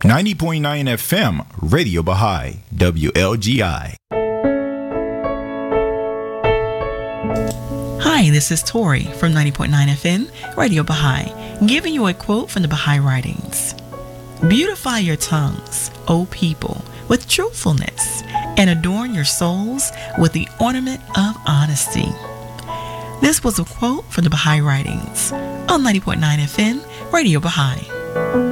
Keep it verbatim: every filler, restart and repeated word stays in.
ninety point nine F M, Radio Baha'i, W L G I. Hi, this is Tori from ninety point nine F M, Radio Baha'i, giving you a quote from the Baha'i Writings. Beautify your tongues, O people, with truthfulness, and adorn your souls with the ornament of honesty. This was a quote from the Baha'i Writings on ninety point nine F M, Radio Baha'i.